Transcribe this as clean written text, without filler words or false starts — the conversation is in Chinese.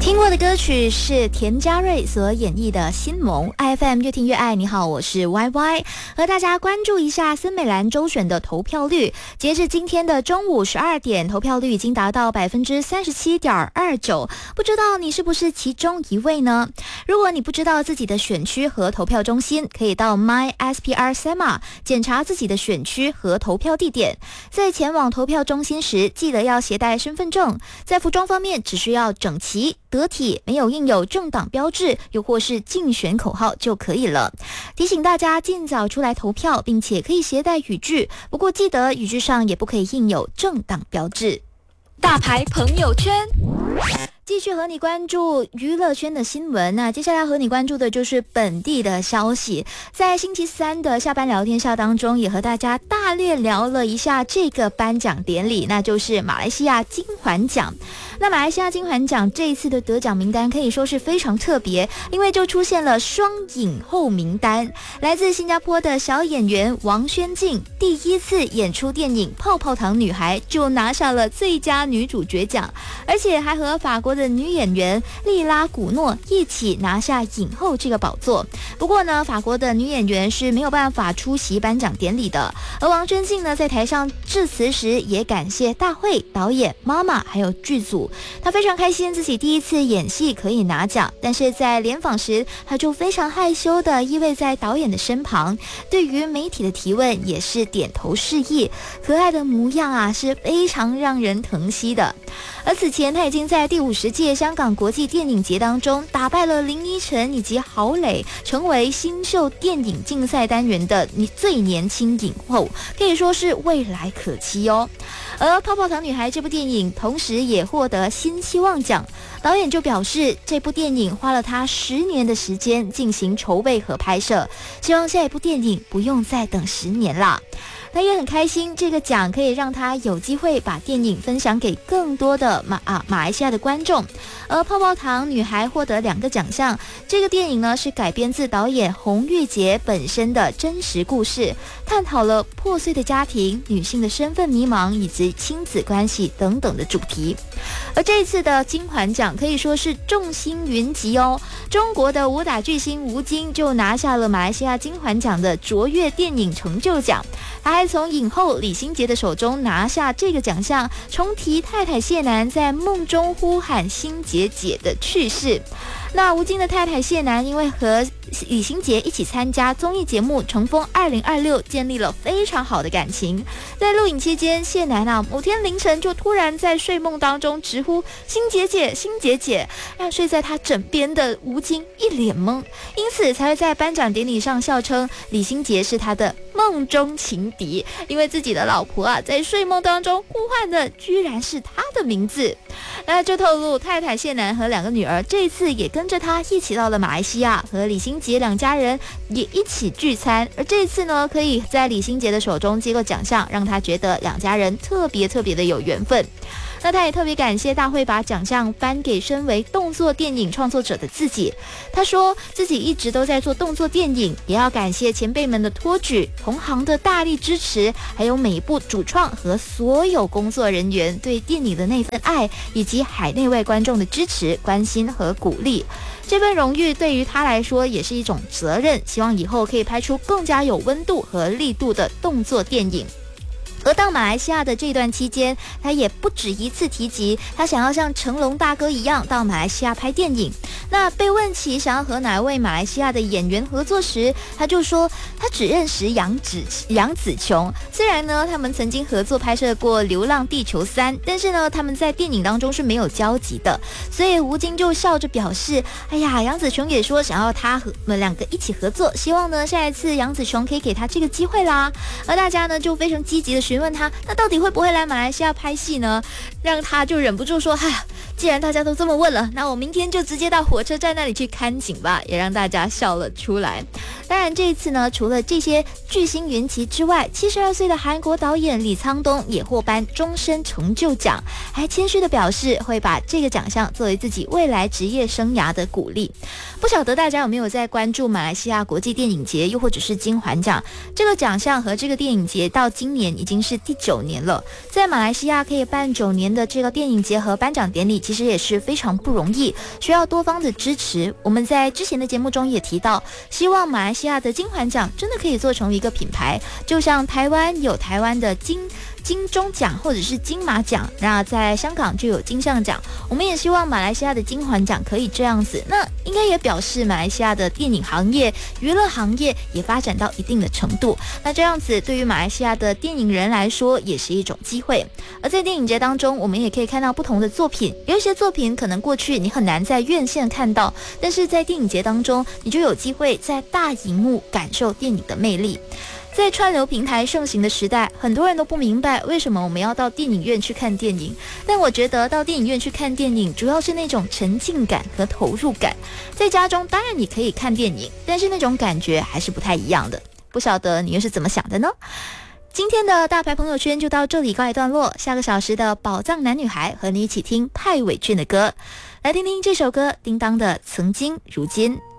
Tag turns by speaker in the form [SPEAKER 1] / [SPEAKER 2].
[SPEAKER 1] 听过的歌曲是田嘉瑞所演绎的《新萌》，FM 越听越爱。你好，我是 YY， 和大家关注一下森美兰周选的投票率。截至今天的中午12点，投票率已经达到 37.29%。不知道你是不是其中一位呢？如果你不知道自己的选区和投票中心，可以到 MySPR SEMA 检查自己的选区和投票地点。在前往投票中心时，记得要携带身份证。在服装方面，只需要整齐得体，没有印有政党标志又或是竞选口号就可以了。提醒大家尽早出来投票，并且可以携带语句，不过记得语句上也不可以印有政党标志。大牌朋友圈，继续和你关注娱乐圈的新闻。那接下来和你关注的就是本地的消息。在星期三的下班聊天下当中，也和大家大略聊了一下这个颁奖典礼，那就是马来西亚金环奖。那马来西亚金环奖这一次的得奖名单可以说是非常特别，因为就出现了双影后名单。来自新加坡的小演员王轩静第一次演出电影《泡泡糖女孩》就拿下了最佳女主角奖，而且还和法国的女演员莉拉古诺一起拿下影后这个宝座。不过呢，法国的女演员是没有办法出席颁奖典礼的。而王轩静呢，在台上致辞时也感谢大会、导演、妈妈还有剧组。她非常开心自己第一次演戏可以拿奖，但是在联访时，她就非常害羞的依偎在导演的身旁，对于媒体的提问也是点头示意，可爱的模样啊是非常让人疼惜的。而此前她已经在第50届香港国际电影节当中打败了林依晨以及郝蕾，成为新秀电影竞赛单元的最年轻影后，可以说是未来可期哦。而《泡泡糖女孩》这部电影同时也获得新希望奖，导演就表示这部电影花了他10年的时间进行筹备和拍摄，希望下一部电影不用再等10年啦。他也很开心，这个奖可以让他有机会把电影分享给更多的马来西亚的观众。而《泡泡糖女孩》获得2个奖项，这个电影呢是改编自导演洪玉洁本身的真实故事，探讨了破碎的家庭、女性的身份迷茫以及亲子关系等等的主题。而这一次的金环奖可以说是众星云集哦，中国的武打巨星吴京就拿下了马来西亚金环奖的卓越电影成就奖，他还从影后李心洁的手中拿下这个奖项，重提太太谢楠在梦中呼喊心洁姐的去世。那吴京的太太谢楠因为和李心洁一起参加综艺节目《乘风2026》，建立了非常好的感情。在录影期间，谢楠某天凌晨就突然在睡梦当中直呼心洁姐心洁姐，让睡在她枕边的吴京一脸懵，因此才会在颁奖典礼上笑称李心洁是他的梦中情敌，因为自己的老婆在睡梦当中呼唤的居然是他的名字。那就透露太太谢楠和2个女儿这一次也跟着他一起到了马来西亚，和李心洁2家人也一起聚餐。而这一次呢，可以在李心洁的手中接过奖项，让他觉得2家人特别的有缘分。那他也特别感谢大会把奖项颁给身为动作电影创作者的自己。他说自己一直都在做动作电影，也要感谢前辈们的托举、同行的大力支持，还有每一部主创和所有工作人员对电影的那份爱，以及海内外观众的支持、关心和鼓励。这份荣誉对于他来说也是一种责任，希望以后可以拍出更加有温度和力度的动作电影。而到马来西亚的这段期间，他也不止一次提及他想要像成龙大哥一样到马来西亚拍电影。那被问起想要和哪位马来西亚的演员合作时，他就说他只认识杨紫琼。虽然呢他们曾经合作拍摄过《流浪地球3》，但是呢他们在电影当中是没有交集的。所以吴京就笑着表示，哎呀，杨紫琼也说想要他和我们2个一起合作，希望呢下一次杨紫琼可以给他这个机会啦。而大家呢就非常积极的询问他，那到底会不会来马来西亚拍戏呢？让他就忍不住说，既然大家都这么问了，那我明天就直接到火车站那里去看景吧，也让大家笑了出来。 当然这一次呢，除了这些巨星云集之外，72岁的韩国导演李沧东也获颁终身成就奖，还谦虚的表示会把这个奖项作为自己未来职业生涯的鼓励。不晓得大家有没有在关注马来西亚国际电影节，又或者是金环奖？这个奖项和这个电影节到今年已经是第9年了。在马来西亚可以办9年的这个电影节和颁奖典礼，其实也是非常不容易，需要多方的支持。我们在之前的节目中也提到，希望马来西亚的金环奖真的可以做成一个品牌，就像台湾有台湾的金钟奖或者是金马奖，那在香港就有金像奖，我们也希望马来西亚的金环奖可以这样子，那应该也表示马来西亚的电影行业、娱乐行业也发展到一定的程度，那这样子对于马来西亚的电影人来说也是一种机会。而在电影节当中，我们也可以看到不同的作品，有一些作品可能过去你很难在院线看到，但是在电影节当中你就有机会在大荧幕感受电影的魅力。在串流平台盛行的时代，很多人都不明白为什么我们要到电影院去看电影，但我觉得到电影院去看电影主要是那种沉浸感和投入感。在家中当然你可以看电影，但是那种感觉还是不太一样的。不晓得你又是怎么想的呢？今天的大牌朋友圈就到这里告一段落，下个小时的宝藏男女孩和你一起听派伟俊的歌，来听听这首歌叮当的曾经如今。